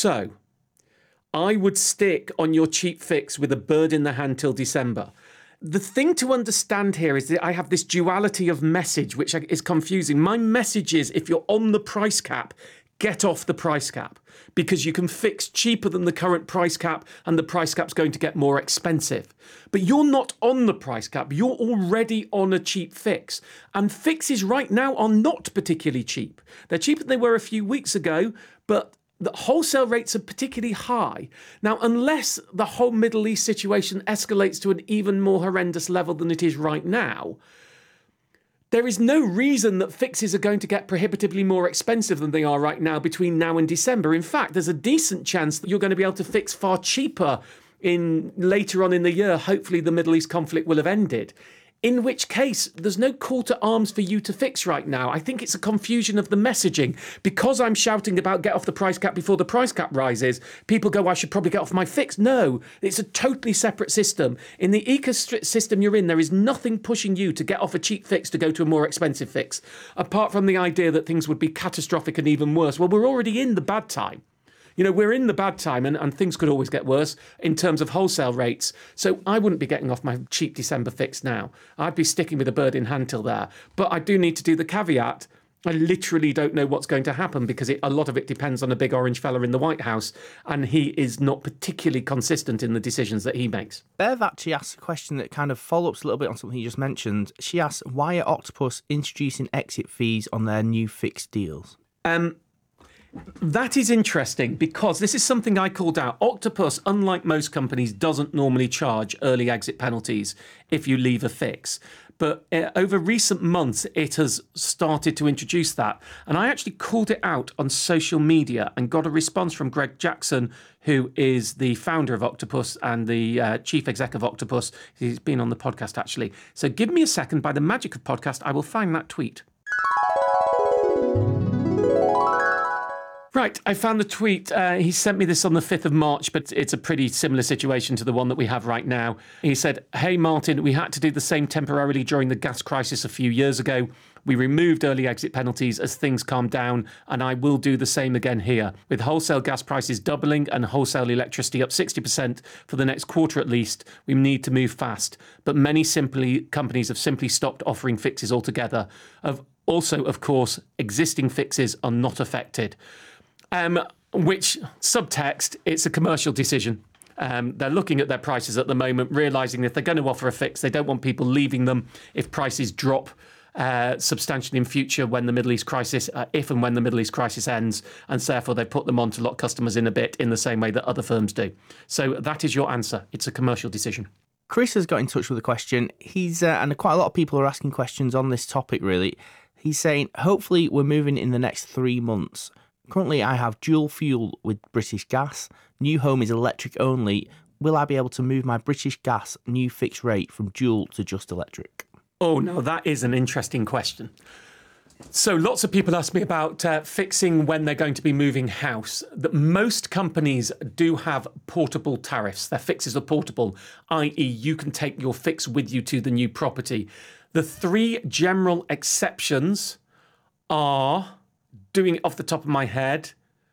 So I would stick on your cheap fix with a bird in the hand till December. The thing to understand here is that I have this duality of message, which is confusing. My message is, if you're on the price cap, get off the price cap, because you can fix cheaper than the current price cap and the price cap's going to get more expensive. But you're not on the price cap. You're already on a cheap fix. And fixes right now are not particularly cheap. They're cheaper than they were a few weeks ago, but the wholesale rates are particularly high. Now, unless the whole Middle East situation escalates to an even more horrendous level than it is right now, there is no reason that fixes are going to get prohibitively more expensive than they are right now between now and December. In fact, there's a decent chance that you're going to be able to fix far cheaper later on in the year. Hopefully the Middle East conflict will have ended. In which case, there's no call to arms for you to fix right now. I think it's a confusion of the messaging. Because I'm shouting about get off the price cap before the price cap rises, people go, I should probably get off my fix. No, it's a totally separate system. In the ecosystem you're in, there is nothing pushing you to get off a cheap fix to go to a more expensive fix, apart from the idea that things would be catastrophic and even worse. Well, we're already in the bad time. We're in the bad time, and things could always get worse in terms of wholesale rates. So I wouldn't be getting off my cheap December fix now. I'd be sticking with a bird in hand till there. But I do need to do the caveat. I literally don't know what's going to happen, because a lot of it depends on a big orange fella in the White House, and he is not particularly consistent in the decisions that he makes. Bev actually asks a question that kind of follows a little bit on something you just mentioned. She asks, why are Octopus introducing exit fees on their new fixed deals? That is interesting, because this is something I called out. Octopus, unlike most companies, doesn't normally charge early exit penalties if you leave a fix. But over recent months, it has started to introduce that. And I actually called it out on social media and got a response from Greg Jackson, who is the founder of Octopus and the chief exec of Octopus. He's been on the podcast, actually. So give me a second. By the magic of podcast, I will find that tweet. Right, I found the tweet. He sent me this on the 5th of March, but it's a pretty similar situation to the one that we have right now. He said, hey, Martin, we had to do the same temporarily during the gas crisis a few years ago. We removed early exit penalties as things calmed down, and I will do the same again here. With wholesale gas prices doubling and wholesale electricity up 60% for the next quarter at least, we need to move fast. But many companies have simply stopped offering fixes altogether. Also, of course, existing fixes are not affected. Which, subtext, it's a commercial decision. They're looking at their prices at the moment, realising that if they're going to offer a fix, they don't want people leaving them if prices drop substantially in future when the Middle East crisis, if and when the Middle East crisis ends, and therefore they put them on to lock customers in a bit in the same way that other firms do. So that is your answer. It's a commercial decision. Chris has got in touch with a question. And quite a lot of people are asking questions on this topic, really. He's saying, hopefully we're moving in the next 3 months. Currently, I have dual fuel with British Gas. New home is electric only. Will I be able to move my British Gas new fixed rate from dual to just electric? Oh, no, that is an interesting question. So lots of people ask me about fixing when they're going to be moving house. That most companies do have portable tariffs. Their fixes are portable, i.e. you can take your fix with you to the new property. The 3 general exceptions are, doing it off the top of my head,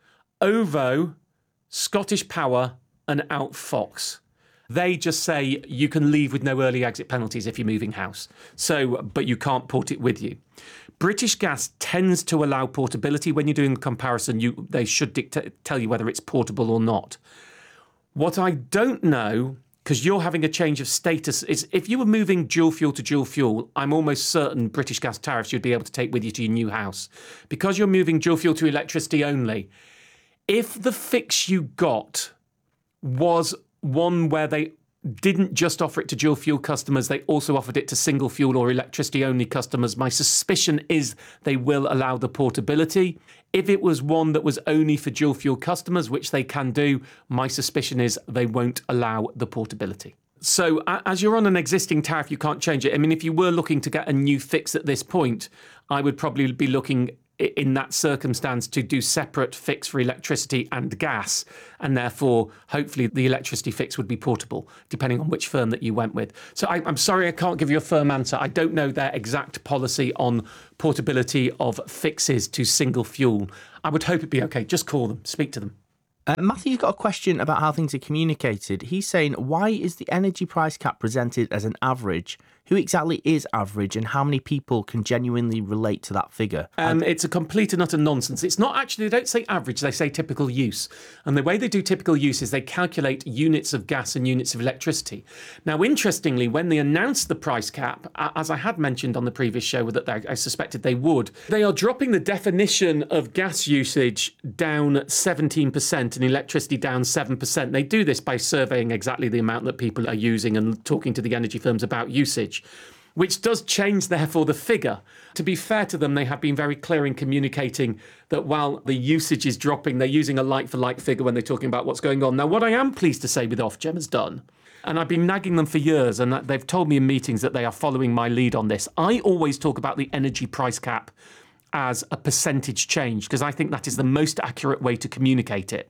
OVO, Scottish Power and Outfox. They just say you can leave with no early exit penalties if you're moving house. But you can't port it with you. British Gas tends to allow portability. When you're doing the comparison, they should tell you whether it's portable or not. What I don't know, because you're having a change of status, is if you were moving dual fuel to dual fuel, I'm almost certain British Gas tariffs you'd be able to take with you to your new house. Because you're moving dual fuel to electricity only, if the fix you got was one where they didn't just offer it to dual fuel customers, they also offered it to single fuel or electricity only customers, my suspicion is they will allow the portability. If it was one that was only for dual fuel customers, which they can do, my suspicion is they won't allow the portability. So as you're on an existing tariff, you can't change it. I mean, if you were looking to get a new fix at this point, I would probably be looking in that circumstance to do separate fix for electricity and gas, and therefore hopefully the electricity fix would be portable depending on which firm that you went with. So I'm sorry I can't give you a firm answer. I don't know their exact policy on portability of fixes to single fuel. I would hope it'd be okay. Just call them, speak to them. Matthew's got a question about how things are communicated. He's saying, why is the energy price cap presented as an average? Who exactly is average, and how many people can genuinely relate to that figure? It's a complete and utter nonsense. It's not actually, they don't say average, they say typical use. And the way they do typical use is they calculate units of gas and units of electricity. Now, interestingly, when they announced the price cap, as I had mentioned on the previous show that I suspected they would, they are dropping the definition of gas usage down 17% and electricity down 7%. They do this by surveying exactly the amount that people are using and talking to the energy firms about usage, which does change, therefore, the figure. To be fair to them, they have been very clear in communicating that while the usage is dropping, they're using a like-for-like figure when they're talking about what's going on. Now, what I am pleased to say with Ofgem has done, and I've been nagging them for years, and they've told me in meetings that they are following my lead on this. I always talk about the energy price cap as a percentage change, because I think that is the most accurate way to communicate it.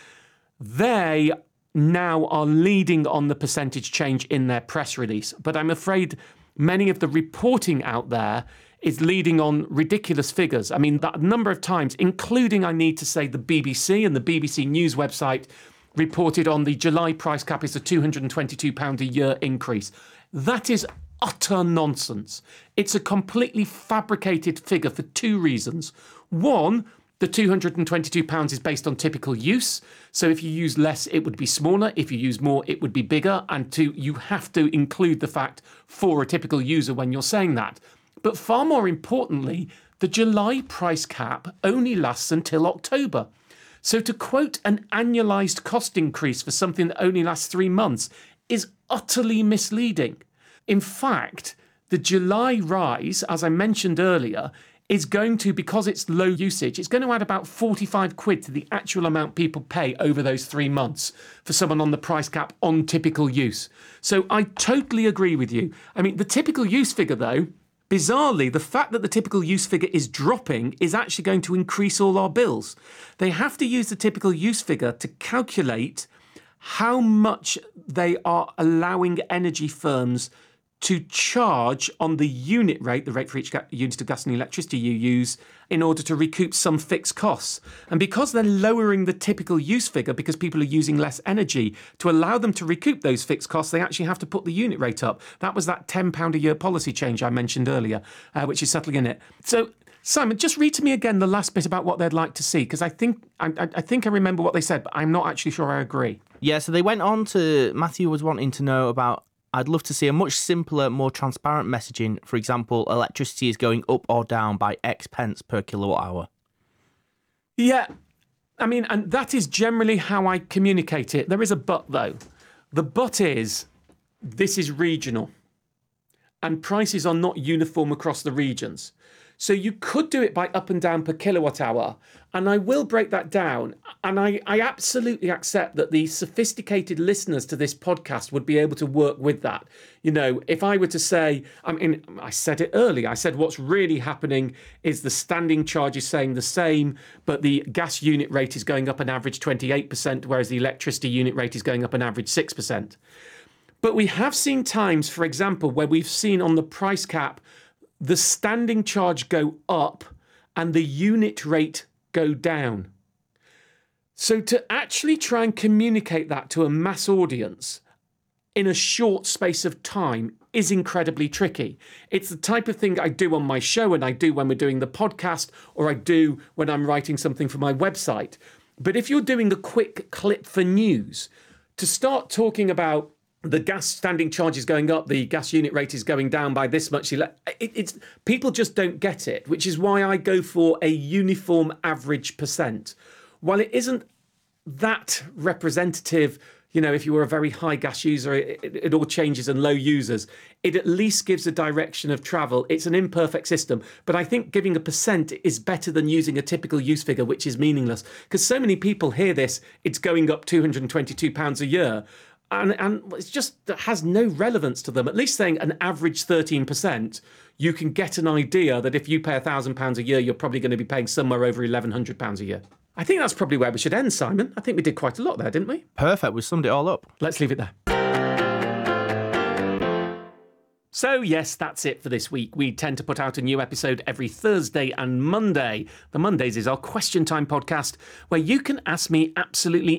They now are leading on the percentage change in their press release, but I'm afraid many of the reporting out there is leading on ridiculous figures. I mean, that number of times, including, I need to say, the BBC and the BBC News website reported on the July price cap is a £222 a year increase. That is utter nonsense. It's a completely fabricated figure for two reasons. One, the £222 is based on typical use. So if you use less, it would be smaller. If you use more, it would be bigger. And two, you have to include the fact for a typical user when you're saying that. But far more importantly, the July price cap only lasts until October. So to quote an annualised cost increase for something that only lasts 3 months is utterly misleading. In fact, the July rise, as I mentioned earlier, is going to, because it's low usage, it's going to add about 45 quid to the actual amount people pay over those 3 months for someone on the price cap on typical use. So I totally agree with you. I mean, the typical use figure, though, bizarrely, the fact that the typical use figure is dropping is actually going to increase all our bills. They have to use the typical use figure to calculate how much they are allowing energy firms to charge on the unit rate, the rate for each unit of gas and electricity you use, in order to recoup some fixed costs. And because they're lowering the typical use figure because people are using less energy, to allow them to recoup those fixed costs, they actually have to put the unit rate up. That was that £10 a year policy change I mentioned earlier, which is settling in it. So, Simon, just read to me again the last bit about what they'd like to see, because I think I remember what they said, but I'm not actually sure I agree. Yeah, so they went on to, Matthew was wanting to know about, I'd love to see a much simpler, more transparent messaging. For example, electricity is going up or down by X pence per kilowatt hour. Yeah, I mean, and that is generally how I communicate it. There is a but, though. The but is, this is regional, and prices are not uniform across the regions. So you could do it by up and down per kilowatt hour, and I will break that down. And I absolutely accept that the sophisticated listeners to this podcast would be able to work with that. You know, if I were to say, I mean, I said it earlier, I said what's really happening is the standing charge is saying the same, but the gas unit rate is going up an average 28%, whereas the electricity unit rate is going up an average 6%. But we have seen times, for example, where we've seen on the price cap, the standing charge go up and the unit rate go down. So to actually try and communicate that to a mass audience in a short space of time is incredibly tricky. It's the type of thing I do on my show and I do when we're doing the podcast, or I do when I'm writing something for my website. But if you're doing a quick clip for news, to start talking about the gas standing charge is going up, the gas unit rate is going down by this much. It's people just don't get it, which is why I go for a uniform average percent. While it isn't that representative, you know, if you were a very high gas user, it all changes, and low users, it at least gives a direction of travel. It's an imperfect system, but I think giving a percent is better than using a typical use figure, which is meaningless, because so many people hear this, it's going up £222 a year. And it's just, that has no relevance to them. At least saying an average 13%, you can get an idea that if you pay £1,000 a year, you're probably going to be paying somewhere over £1,100 a year. I think that's probably where we should end, Simon. I think we did quite a lot there, didn't we? Perfect. We summed it all up. Let's leave it there. So, yes, that's it for this week. We tend to put out a new episode every Thursday and Monday. The Mondays is our Question Time podcast, where you can ask me absolutely